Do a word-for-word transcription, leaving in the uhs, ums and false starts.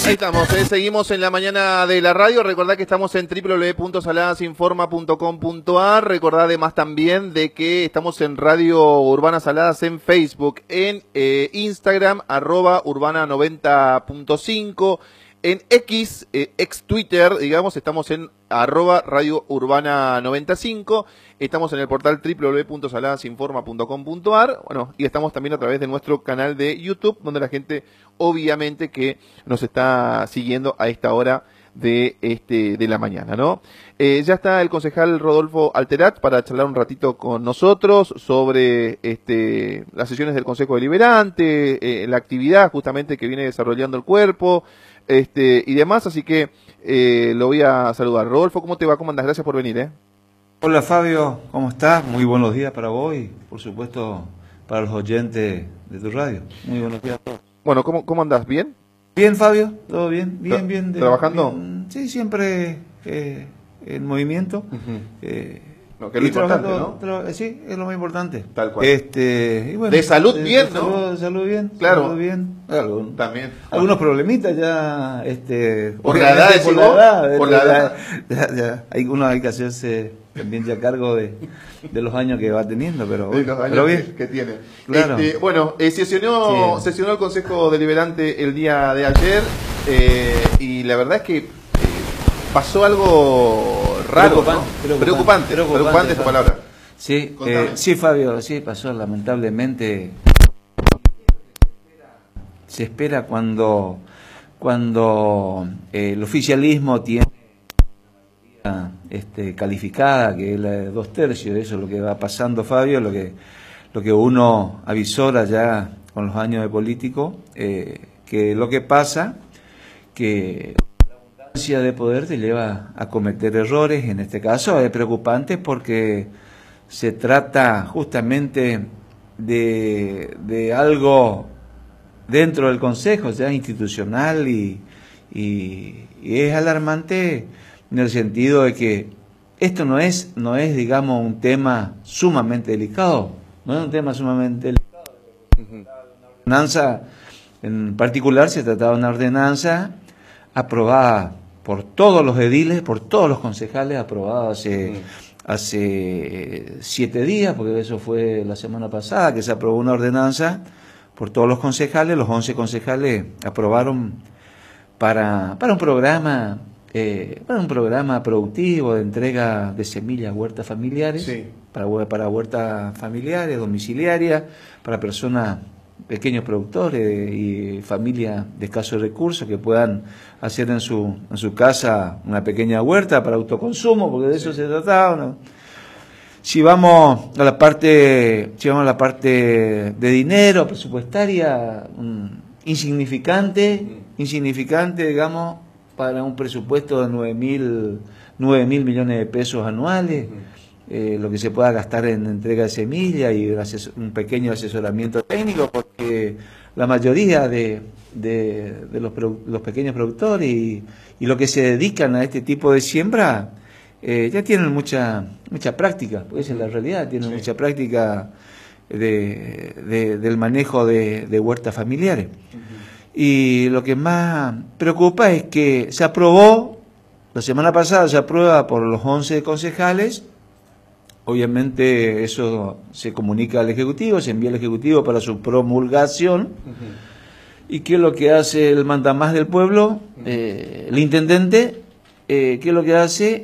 Ahí estamos, eh, seguimos en la mañana de la radio. Recordad que estamos en w w w punto saladasinforma punto com punto a r. Recordad además también de que estamos en Radio Urbana Saladas en Facebook, en eh, Instagram, arroba urbana noventa punto cinco, en X, eh, ex Twitter, digamos, estamos en arroba Radio Urbana noventa y cinco, estamos en el portal w w w punto saladasinforma punto com punto a r, bueno, y estamos también a través de nuestro canal de YouTube, donde la gente obviamente que nos está siguiendo a esta hora de este de la mañana, ¿no? Eh, ya está el concejal Rodolfo Alterat para charlar un ratito con nosotros sobre este las sesiones del Consejo Deliberante, eh, la actividad justamente que viene desarrollando el cuerpo, este y demás, así que eh, lo voy a saludar. Rodolfo, ¿cómo te va? ¿Cómo andas? Gracias por venir, ¿eh? Hola Fabio, ¿cómo estás? Muy buenos días para vos y por supuesto para los oyentes de tu radio. Muy buenos días a todos. Bueno, ¿cómo, cómo andás? ¿Bien? Bien, Fabio, todo bien, bien, bien. De, ¿Trabajando? Bien, sí, siempre eh, en movimiento. Uh-huh. eh, no, que es lo importante, ¿no? Tra sí, es lo más importante. Tal cual. Este, y bueno, de salud de, bien, de ¿no? Salud, de salud bien. Claro. Salud bien. Algún, También. Algunos problemitas ya, este, por la edad, por la edad, por la edad. Ya, ya, ya, hay, uno hay que hacerse también ya cargo de, de los años que va teniendo, pero, de los años pero bien. Que, que tiene. Claro. Este, bueno, eh, sesionó, sí. sesionó el Consejo Deliberante el día de ayer eh, y la verdad es que eh, pasó algo raro, preocupante, ¿no? preocupante, preocupante, preocupante, preocupante esa palabra. Sí, eh, sí, Fabio, sí, pasó lamentablemente. Se espera cuando, cuando eh, el oficialismo tiene una este, calificada, que es la de dos tercios, eso es lo que va pasando, Fabio, lo que, lo que uno avisora ya con los años de político, eh, que lo que pasa, que la abundancia de poder te lleva a cometer errores, en este caso es preocupante porque se trata justamente de, de algo dentro del Consejo, ya institucional, y, y, y es alarmante en el sentido de que esto no es, no es, digamos, un tema sumamente delicado, no es un tema sumamente delicado. Uh-huh. Una ordenanza, en particular se trataba de una ordenanza aprobada por todos los ediles, por todos los concejales, aprobada hace, uh-huh. hace siete días, porque eso fue la semana pasada que se aprobó una ordenanza por todos los concejales. Los once concejales aprobaron para, para un programa eh, para un programa productivo de entrega de semillas a huertas familiares, sí. para, para huertas familiares, domiciliarias, para personas, pequeños productores y familias de escasos recursos que puedan hacer en su, en su casa una pequeña huerta para autoconsumo, porque de eso sí. se trataba, ¿no? Si vamos a la parte, si vamos a la parte de dinero presupuestaria, um, insignificante, insignificante, digamos, para un presupuesto de nueve mil millones de pesos anuales, eh, lo que se pueda gastar en entrega de semillas y un pequeño asesoramiento técnico, porque la mayoría de, de, de los, los pequeños productores y, y los que se dedican a este tipo de siembra, Eh, ya tienen mucha mucha práctica, porque esa es la realidad, tienen sí. mucha práctica de, de, del manejo de, de huertas familiares. Uh-huh. Y lo que más preocupa es que se aprobó, la semana pasada se aprueba por los once concejales, obviamente eso se comunica al Ejecutivo, se envía al Ejecutivo para su promulgación, uh-huh. y ¿qué es lo que hace el mandamás del pueblo? Uh-huh. eh, el intendente, eh, ¿qué es lo que hace?